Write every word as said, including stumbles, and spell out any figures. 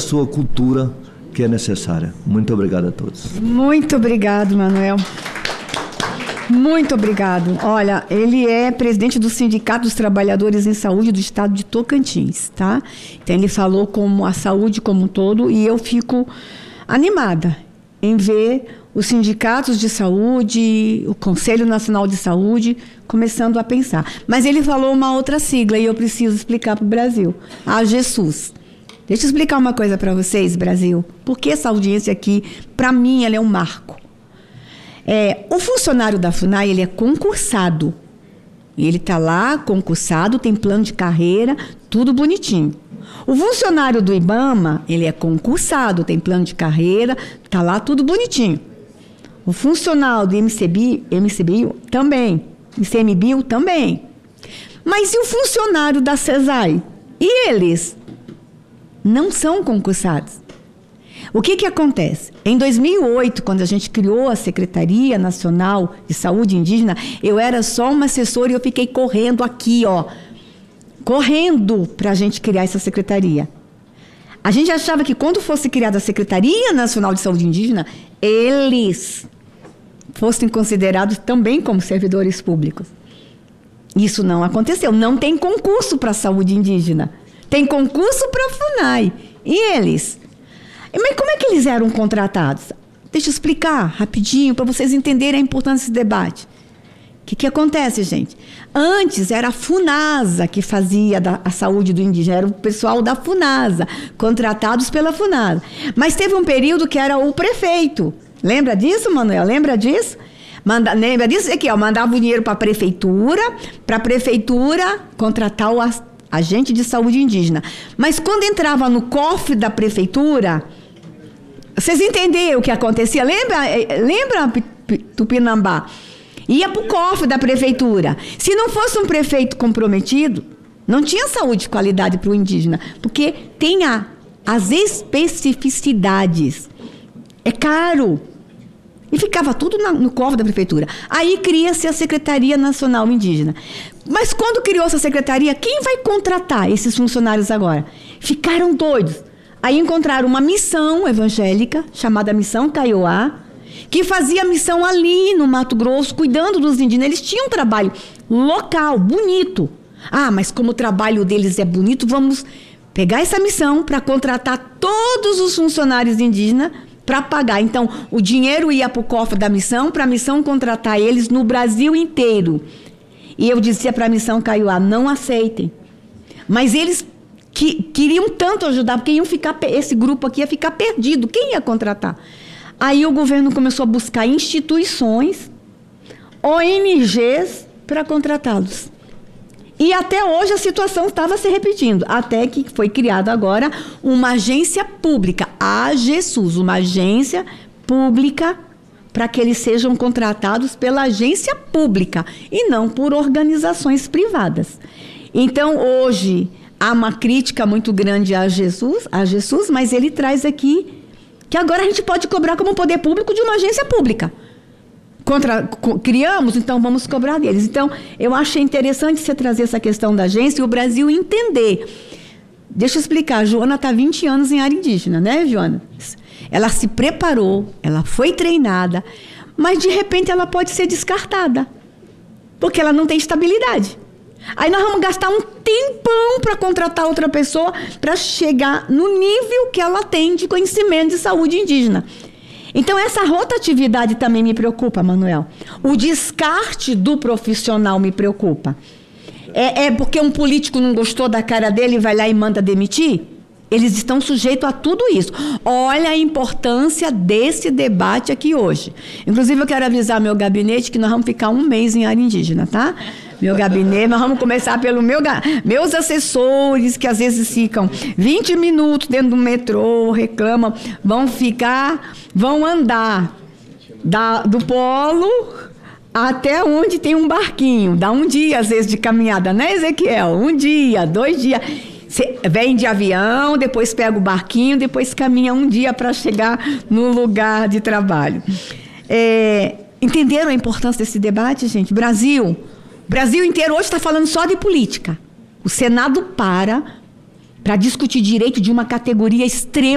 sua cultura que é necessária. Muito obrigado a todos. Muito obrigado, Manuel. Muito obrigado. Olha, ele é presidente do Sindicato dos Trabalhadores em Saúde do Estado de Tocantins, tá? Então, ele falou como a saúde como um todo e eu fico animada em ver os sindicatos de saúde, o Conselho Nacional de Saúde, começando a pensar. Mas ele falou uma outra sigla e eu preciso explicar para o Brasil. A AGESUS. Deixa eu explicar uma coisa para vocês, Brasil. Porque essa audiência aqui, para mim, ela é um marco. É, o funcionário da FUNAI, ele é concursado. Ele está lá, concursado, tem plano de carreira, tudo bonitinho. O funcionário do IBAMA, ele é concursado, tem plano de carreira, está lá tudo bonitinho. O funcionário do M C B, M C B I também, I C M B I também. Mas e o funcionário da CESAI? E eles não são concursados. O que que acontece? Em dois mil e oito, quando a gente criou a Secretaria Nacional de Saúde Indígena, eu era só uma assessora e eu fiquei correndo aqui, ó, correndo para a gente criar essa secretaria. A gente achava que quando fosse criada a Secretaria Nacional de Saúde Indígena, eles fossem considerados também como servidores públicos. Isso não aconteceu. Não tem concurso para a saúde indígena. Tem concurso para a FUNAI. E eles? Mas como é que eles eram contratados? Deixa eu explicar rapidinho para vocês entenderem a importância desse debate. O que, que acontece, gente? Antes era a FUNASA que fazia da, a saúde do indígena, era o pessoal da FUNASA, contratados pela FUNASA. Mas teve um período que era o prefeito. Lembra disso, Manuel? Lembra disso? Manda, lembra disso? Aqui, ó, mandava o dinheiro para a prefeitura, para a prefeitura contratar o agente de saúde indígena. Mas quando entrava no cofre da prefeitura, vocês entenderam o que acontecia? Lembra, lembra Tupinambá? Ia para o cofre da prefeitura. Se não fosse um prefeito comprometido, não tinha saúde de qualidade para o indígena, porque tem a, as especificidades. É caro. E ficava tudo na, no cofre da prefeitura. Aí cria-se a Secretaria Nacional Indígena. Mas quando criou essa secretaria, quem vai contratar esses funcionários agora? Ficaram doidos. Aí encontraram uma missão evangélica, chamada Missão Kaiowá, que fazia missão ali no Mato Grosso, cuidando dos indígenas. Eles tinham um trabalho local, bonito. Ah, mas como o trabalho deles é bonito, vamos pegar essa missão para contratar todos os funcionários indígenas para pagar. Então, o dinheiro ia para o cofre da missão, para a missão contratar eles no Brasil inteiro. E eu dizia para a Missão Kaiowá, não aceitem. Mas eles que, queriam tanto ajudar, porque iam ficar, esse grupo aqui ia ficar perdido. Quem ia contratar? Aí o governo começou a buscar instituições, O N Gs, para contratá-los. E até hoje a situação estava se repetindo, até que foi criada agora uma agência pública, a AGESUS, uma agência pública para que eles sejam contratados pela agência pública e não por organizações privadas. Então, hoje, há uma crítica muito grande à AGESUS, à AGESUS, mas ele traz aqui que agora a gente pode cobrar como poder público de uma agência pública. Contra, co, criamos, então vamos cobrar deles. Então, eu achei interessante você trazer essa questão da agência e o Brasil entender. Deixa eu explicar, a Joana está há vinte anos em área indígena, né, Joana? Ela se preparou, ela foi treinada, mas de repente ela pode ser descartada, porque ela não tem estabilidade. Aí nós vamos gastar um tempão para contratar outra pessoa para chegar no nível que ela tem de conhecimento de saúde indígena. Então, essa rotatividade também me preocupa, Manuel. O descarte do profissional me preocupa. É, é porque um político não gostou da cara dele e vai lá e manda demitir? Eles estão sujeitos a tudo isso. Olha a importância desse debate aqui hoje. Inclusive, eu quero avisar meu gabinete que nós vamos ficar um mês em área indígena, tá? Meu gabinete, nós vamos começar pelo meu, meus assessores, que às vezes ficam vinte minutos dentro do metrô, reclamam, vão ficar, vão andar da, do polo até onde tem um barquinho. Dá um dia, às vezes, de caminhada, né, Ezequiel? Um dia, dois dias. Você vem de avião, depois pega o barquinho, depois caminha um dia para chegar no lugar de trabalho. É, entenderam a importância desse debate, gente? Brasil... O Brasil inteiro hoje está falando só de política. O Senado para para discutir direito de uma categoria extrema.